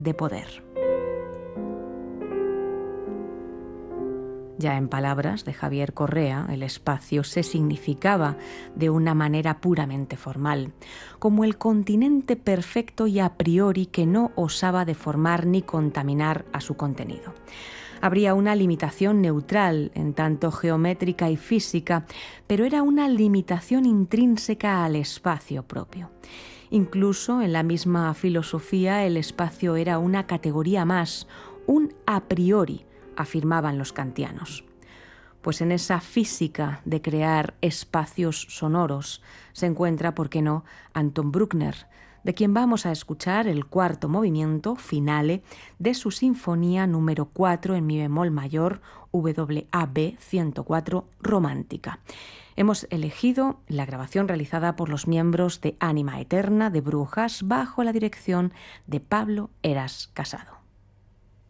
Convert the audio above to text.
de poder. Ya en palabras de Javier Correa, el espacio se significaba de una manera puramente formal, como el continente perfecto y a priori que no osaba deformar ni contaminar a su contenido. Habría una limitación neutral, en tanto geométrica y física, pero era una limitación intrínseca al espacio propio. Incluso en la misma filosofía el espacio era una categoría más, un a priori, afirmaban los kantianos. Pues en esa física de crear espacios sonoros se encuentra, ¿por qué no?, Anton Bruckner, de quien vamos a escuchar el cuarto movimiento, finale, de su sinfonía número 4 en mi bemol mayor, WAB 104, romántica. Hemos elegido la grabación realizada por los miembros de Ánima Eterna de Brujas bajo la dirección de Pablo Heras Casado.